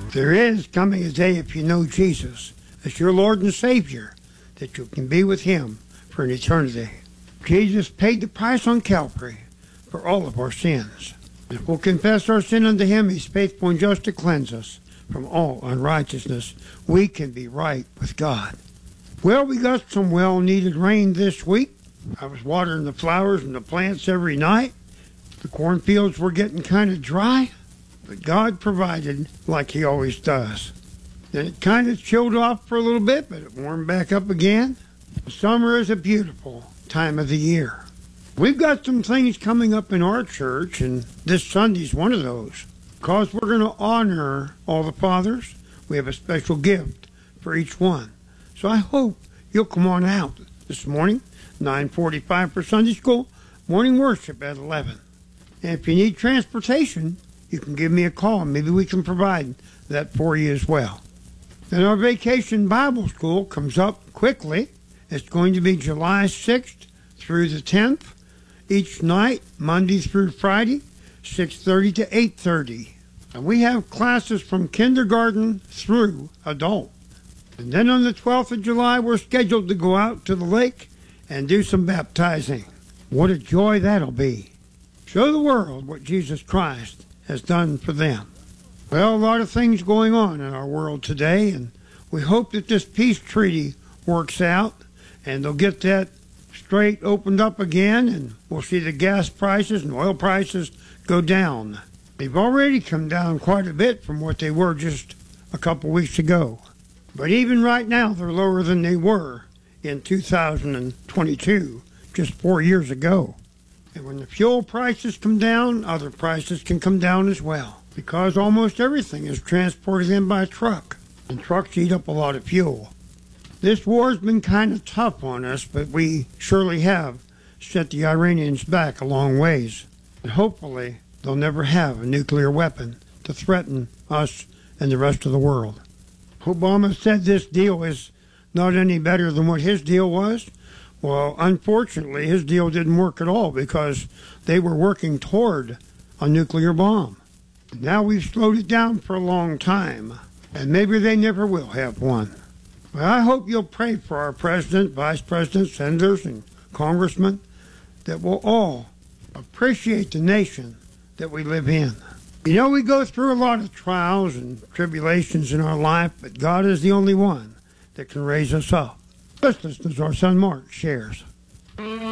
There is coming a day, if you know Jesus as your Lord and Savior, that you can be with Him for an eternity. Jesus paid the price on Calvary for all of our sins. If we'll confess our sin unto Him, He's faithful and just to cleanse us from all unrighteousness. We can be right with God. Well, we got some well-needed rain this week. I was watering the flowers and the plants every night. The cornfields were getting kind of dry, but God provided like He always does. Then it kind of chilled off for a little bit, but it warmed back up again. Summer is a beautiful time of the year. We've got some things coming up in our church, and this Sunday's one of those. Because we're going to honor all the fathers, we have a special gift for each one. So I hope you'll come on out this morning, 9:45 for Sunday school, morning worship at 11. And if you need transportation, you can give me a call, and maybe we can provide that for you as well. Then our Vacation Bible School comes up quickly. It's going to be July 6th through the 10th, each night, Monday through Friday, 6:30 to 8:30. And we have classes from kindergarten through adult. And then on the 12th of July, we're scheduled to go out to the lake and do some baptizing. What a joy that'll be. Show the world what Jesus Christ has done for them. Well, a lot of things going on in our world today, and we hope that this peace treaty works out, and they'll get that strait opened up again, and we'll see the gas prices and oil prices go down. They've already come down quite a bit from what they were just a couple weeks ago. But even right now, they're lower than they were in 2022, just 4 years ago. And when the fuel prices come down, other prices can come down as well, because almost everything is transported in by truck, and trucks eat up a lot of fuel. This war's been kind of tough on us, but we surely have set the Iranians back a long ways. And hopefully, they'll never have a nuclear weapon to threaten us and the rest of the world. Obama said this deal is not any better than what his deal was. Well, unfortunately, his deal didn't work at all because they were working toward a nuclear bomb. Now we've slowed it down for a long time, and maybe they never will have one. Well, I hope you'll pray for our president, vice president, senators, and congressmen, that we'll all appreciate the nation that we live in. You know, we go through a lot of trials and tribulations in our life, but God is the only one that can raise us up. Let's listen as our son Mark shares.